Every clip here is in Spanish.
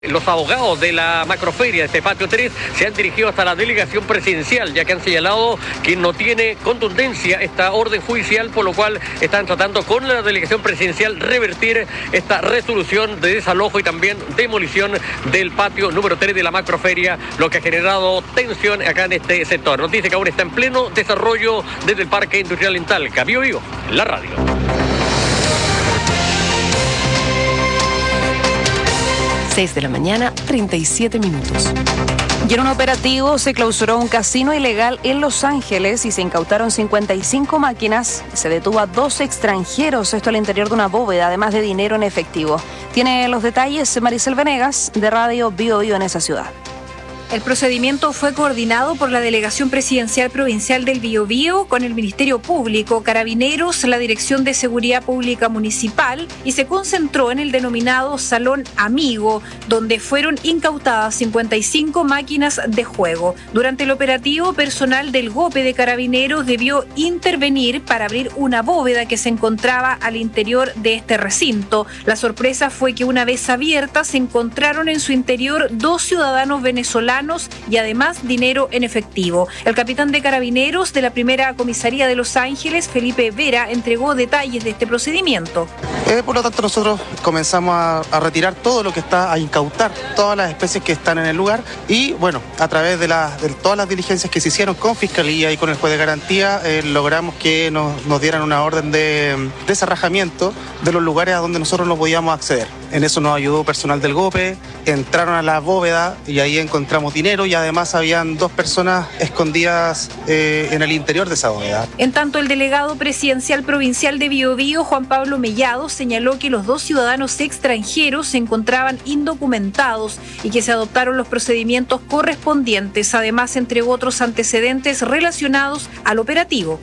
Los abogados de la macroferia de este patio 3 se han dirigido hasta la delegación presidencial, ya que han señalado que no tiene contundencia esta orden judicial, por lo cual están tratando con la delegación presidencial revertir esta resolución de desalojo y también demolición del patio número 3 de la macroferia, lo que ha generado tensión acá en este sector. Nos dice que aún está en pleno desarrollo desde el Parque Industrial en Talca. Vivo, la radio. 6 de la mañana, 37 minutos. Y en un operativo se clausuró un casino ilegal en Los Ángeles y se incautaron 55 máquinas. Se detuvo a 2 extranjeros, esto al interior de una bóveda, además de dinero en efectivo. Tiene los detalles Maricel Venegas, de Radio Bio en esa ciudad. El procedimiento fue coordinado por la Delegación Presidencial Provincial del Biobío con el Ministerio Público, Carabineros, la Dirección de Seguridad Pública Municipal y se concentró en el denominado Salón Amigo, donde fueron incautadas 55 máquinas de juego. Durante el operativo, personal del GOPE de Carabineros debió intervenir para abrir una bóveda que se encontraba al interior de este recinto. La sorpresa fue que una vez abierta se encontraron en su interior 2 ciudadanos venezolanos y además dinero en efectivo. El capitán de Carabineros de la primera comisaría de Los Ángeles, Felipe Vera, entregó detalles de este procedimiento. Por lo tanto, nosotros comenzamos a retirar todo lo que está, a incautar todas las especies que están en el lugar y, bueno, a través de todas las diligencias que se hicieron con Fiscalía y con el juez de garantía, logramos que nos dieran una orden de desarrajamiento de los lugares a donde nosotros no podíamos acceder. En eso nos ayudó personal del GOPE, entraron a la bóveda y ahí encontramos dinero y además habían 2 personas escondidas en el interior de esa bóveda. En tanto, el delegado presidencial provincial de Biobío, Juan Pablo Mellado, señaló que los 2 ciudadanos extranjeros se encontraban indocumentados y que se adoptaron los procedimientos correspondientes. Además, entregó otros antecedentes relacionados al operativo.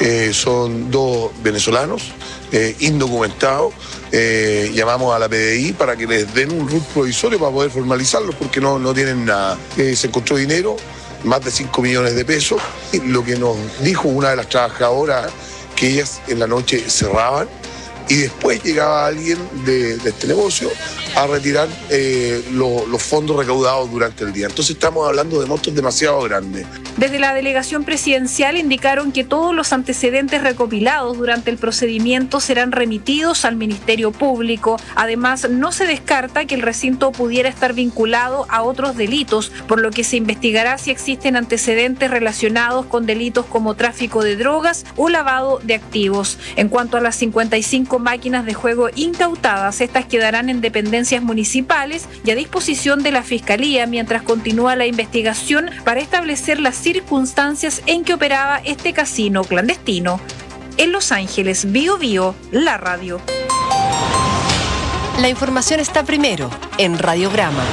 Son 2 venezolanos indocumentados. Llamamos a la PDI para que les den un RUT provisorio para poder formalizarlos porque no tienen nada. Se encontró dinero, más de 5 millones de pesos. Lo que nos dijo una de las trabajadoras, que ellas en la noche cerraban y después llegaba alguien de este negocio a retirar los fondos recaudados durante el día. Entonces estamos hablando de montos demasiado grandes. Desde la delegación presidencial indicaron que todos los antecedentes recopilados durante el procedimiento serán remitidos al Ministerio Público. Además, no se descarta que el recinto pudiera estar vinculado a otros delitos, por lo que se investigará si existen antecedentes relacionados con delitos como tráfico de drogas o lavado de activos. En cuanto a las 55 máquinas de juego incautadas, estas quedarán en dependencias municipales y a disposición de la Fiscalía mientras continúa la investigación para establecer las circunstancias en que operaba este casino clandestino. En Los Ángeles, Bio, la radio. La información está primero en Radiograma.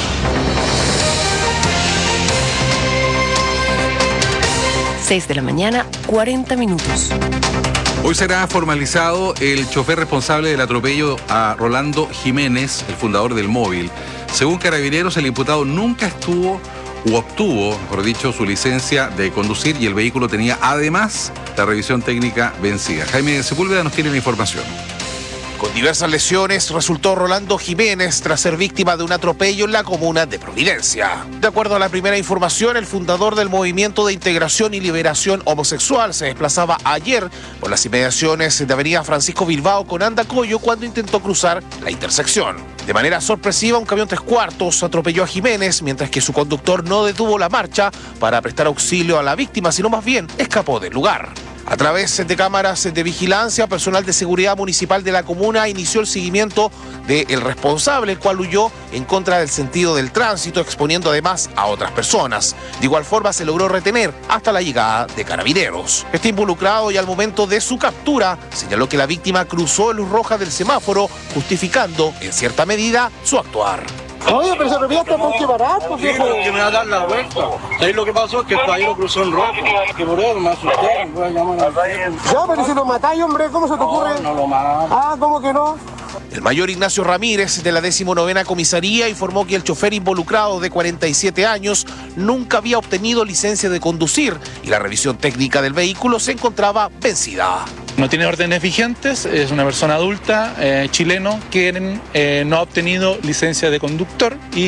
6 de la mañana, 40 minutos. Hoy será formalizado el chofer responsable del atropello a Rolando Jiménez, el fundador del Móvil. Según Carabineros, el imputado nunca estuvo u obtuvo, mejor dicho, su licencia de conducir y el vehículo tenía además la revisión técnica vencida. Jaime Sepúlveda nos tiene la información. Con diversas lesiones resultó Rolando Jiménez tras ser víctima de un atropello en la comuna de Providencia. De acuerdo a la primera información, el fundador del Movimiento de Integración y Liberación Homosexual se desplazaba ayer por las inmediaciones de Avenida Francisco Bilbao con Andacollo cuando intentó cruzar la intersección. De manera sorpresiva, un camión 3/4 atropelló a Jiménez, mientras que su conductor no detuvo la marcha para prestar auxilio a la víctima, sino más bien escapó del lugar. A través de cámaras de vigilancia, personal de seguridad municipal de la comuna inició el seguimiento del responsable, el cual huyó en contra del sentido del tránsito, exponiendo además a otras personas. De igual forma, se logró retener hasta la llegada de Carabineros. Este involucrado y al momento de su captura señaló que la víctima cruzó luz roja del semáforo, justificando en cierta medida su actuar. Oye, pero se revierte porque barato, viejo. Que me va a dar la vuelta. Ahí lo que pasó es que el caballero cruzó en rojo. Que por eso me asusté. Voy a llamar a... Ya, pero si lo matáis, hombre, ¿cómo se te ocurre? No lo mato. Ah, ¿cómo que no? El mayor Ignacio Ramírez, de la 19ª Comisaría, informó que el chofer involucrado, de 47 años, nunca había obtenido licencia de conducir y la revisión técnica del vehículo se encontraba vencida. No tiene órdenes vigentes, es una persona adulta, chileno, que no ha obtenido licencia de conductor y